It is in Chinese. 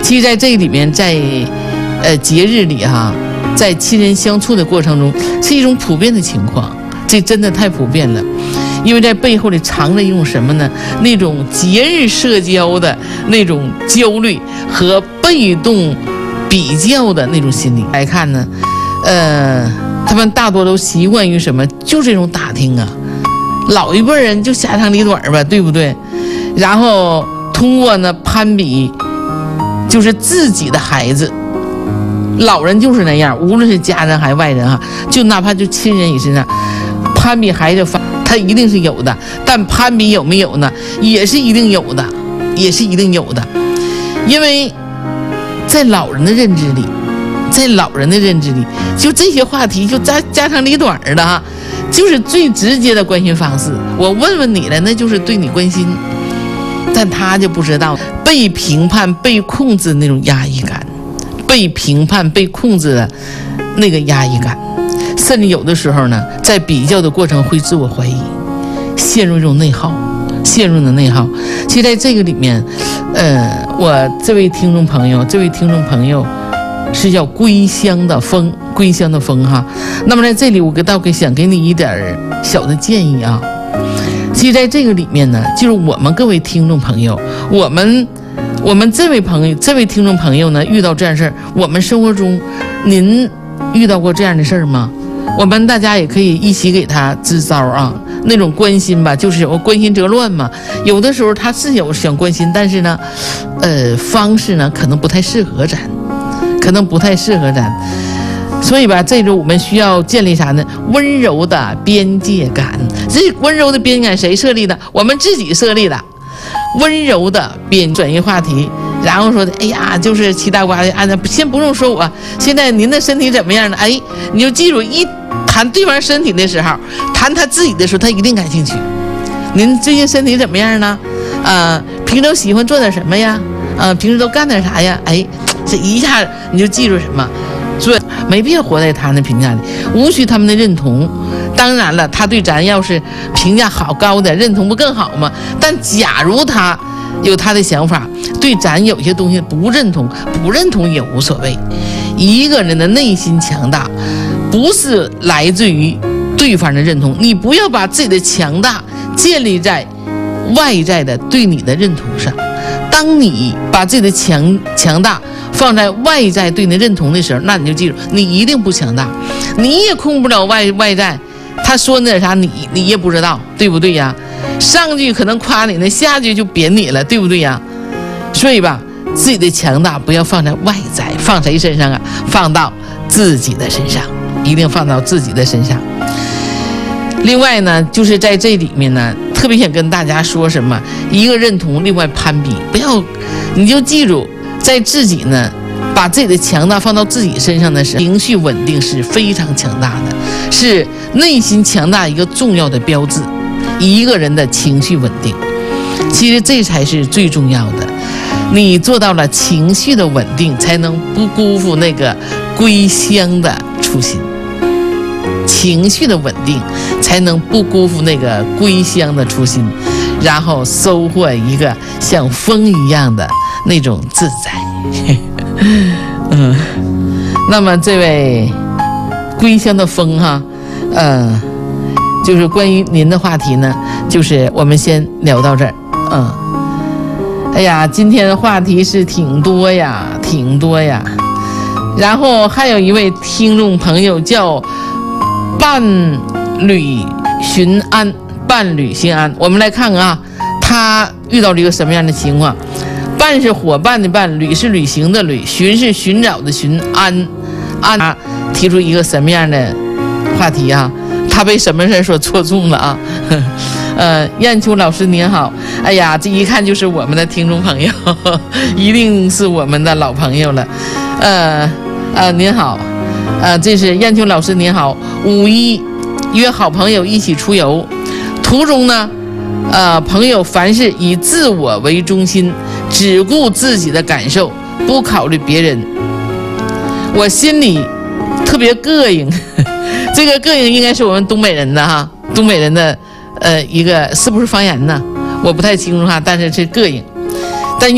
其实在这里面，在节日里哈，在亲人相处的过程中，是一种普遍的情况，这真的太普遍了。因为在背后里藏着一种什么呢？那种节日社交的那种焦虑和被动比较的那种心理来看呢，他们大多都习惯于什么？就这种打听啊，老一辈人就家长里短吧，对不对？然后通过呢攀比，就是自己的孩子，老人就是那样，无论是家人还是外人哈，就哪怕就亲人也是那样，攀比孩子他一定是有的，但攀比有没有呢？也是一定有的，也是一定有的。因为在老人的认知里，就这些话题就家长里短的哈，就是最直接的关心方式。我问问你了，那就是对你关心，但他就不知道被评判、被控制的那种压抑感，被评判、被控制的那个压抑感。甚至有的时候呢，在比较的过程会自我怀疑，陷入一种内耗，陷入的内耗。其实在这个里面，我这位听众朋友是叫归乡的风哈。那么在这里，我想给你一点小的建议啊。其实在这个里面呢，就是我们各位听众朋友，我们这位听众朋友呢，遇到这样的事儿，我们生活中您遇到过这样的事儿吗？我们大家也可以一起给他支招啊，那种关心吧，就是有关心则乱嘛。有的时候他是有想关心，但是呢，方式呢可能不太适合咱，所以吧，这周我们需要建立啥呢？温柔的边界感。这温柔的边界感谁设立的？我们自己设立的。温柔的转移话题。然后说的，哎呀，就是七大瓜的，先不用说我，现在您的身体怎么样呢？哎，你就记住，一谈对方身体的时候，谈他自己的时候，他一定感兴趣。您最近身体怎么样呢？平时都喜欢做点什么呀？平时都干点啥呀？哎，这一下你就记住什么？所以没必要活在他的评价里，无需他们的认同。当然了，他对咱要是评价好高的，认同不更好吗？但假如他有他的想法，对咱有些东西不认同也无所谓。一个人的内心强大，不是来自于对方的认同，你不要把自己的强大建立在外在的对你的认同上。当你把自己的强大放在外在对你的认同的时候，那你就记住，你一定不强大，你也控不了外在。他说那啥，你也不知道，对不对呀？上句可能夸你呢，下句就贬你了，对不对呀？所以吧，自己的强大不要放在外在，放谁身上啊？放到自己的身上，一定放到自己的身上。另外呢，就是在这里面呢，特别想跟大家说什么，一个认同，另外攀比，不要，你就记住，在自己呢把自己的强大放到自己身上的时候，情绪稳定是非常强大的，是内心强大一个重要的标志。一个人的情绪稳定，其实这才是最重要的。你做到了情绪的稳定，才能不辜负那个归乡的初心。情绪的稳定，才能不辜负那个归乡的初心，然后收获一个像风一样的那种自在。那么这位归乡的风哈，就是关于您的话题呢，就是我们先聊到这儿。哎呀，今天的话题是挺多呀。然后还有一位听众朋友叫伴侣寻安，我们来看看啊，他遇到了一个什么样的情况？伴是伙伴的伴，旅是旅行的旅，寻是寻找的寻，安提出一个什么样的话题啊？他被什么事所戳中了啊？燕秋老师您好，哎呀，这一看就是我们的听众朋友，一定是我们的老朋友了。您好，这是燕秋老师您好。5一约好朋友一起出游，途中呢，朋友凡事以自我为中心，只顾自己的感受，不考虑别人，我心里特别膈应。这个膈应应该是我们东北人的哈，东北人的一个是不是方言呢？我不太清楚哈，但是是膈应。